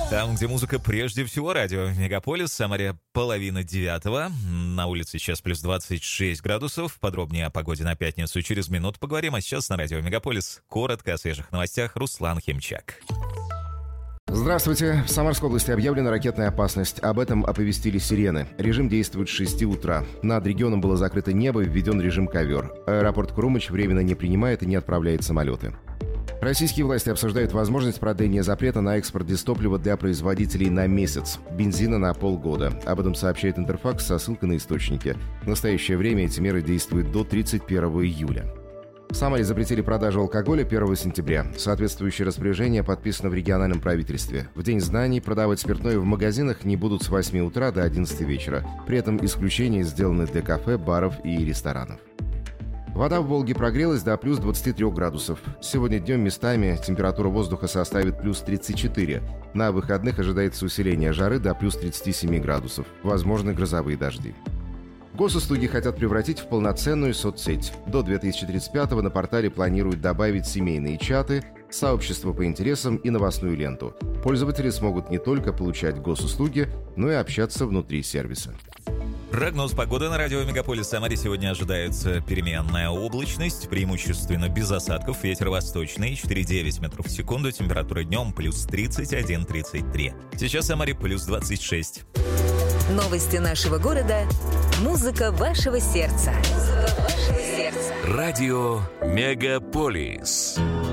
Там, где музыка прежде всего, радио Мегаполис, Самаре 8:30. На улице сейчас плюс 26 градусов. Подробнее о погоде на пятницу через минуту поговорим. А сейчас на радио Мегаполис коротко о свежих новостях. Руслан Химчак. Здравствуйте. В Самарской области объявлена ракетная опасность. Об этом оповестили сирены. Режим действует с 6 утра. Над регионом было закрыто небо и введен режим ковер. Аэропорт Крумыч временно не принимает и не отправляет самолеты. Российские власти обсуждают возможность продления запрета на экспорт дистоплива для производителей на месяц, бензина на полгода. Об этом сообщает Интерфакс со ссылкой на источники. В настоящее время эти меры действуют до 31 июля. В Самаре запретили продажу алкоголя 1 сентября. Соответствующее распоряжение подписано в региональном правительстве. В День знаний продавать спиртное в магазинах не будут с 8 утра до 11 вечера. При этом исключения сделаны для кафе, баров и ресторанов. Вода в Волге прогрелась до плюс 23 градусов. Сегодня днем местами температура воздуха составит плюс 34. На выходных ожидается усиление жары до плюс 37 градусов. Возможны грозовые дожди. Госуслуги хотят превратить в полноценную соцсеть. До 2035-го на портале планируют добавить семейные чаты, сообщества по интересам и новостную ленту. Пользователи смогут не только получать госуслуги, но и общаться внутри сервиса. Прогноз погоды на радио Мегаполис Самаре. Сегодня ожидается переменная облачность, преимущественно без осадков, ветер восточный, 4,9 метров в секунду, температура днем плюс 31-33. Сейчас в Самаре плюс 26. Новости нашего города, музыка вашего сердца. Радио Мегаполис.